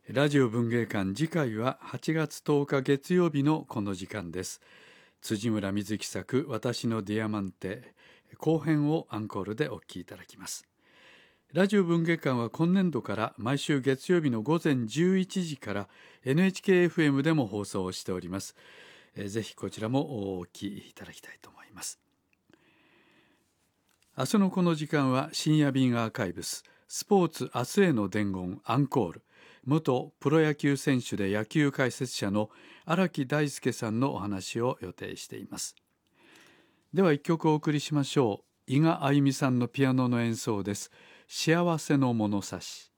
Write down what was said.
ラジオ文芸館、次回は8月10日月曜日のこの時間です。辻村瑞希作私のディアマンテ後編をアンコールでお聞きいただきます。ラジオ文芸館は今年度から毎週月曜日の午前11時から NHK-FM でも放送をしております。ぜひこちらもお聞きいただきたいと思います。明日のこの時間は深夜便アーカイブススポーツ明日への伝言アンコール、元プロ野球選手で野球解説者の荒木大輔さんのお話を予定しています。では一曲お送りしましょう。伊賀あゆみさんのピアノの演奏です。幸せの物差し。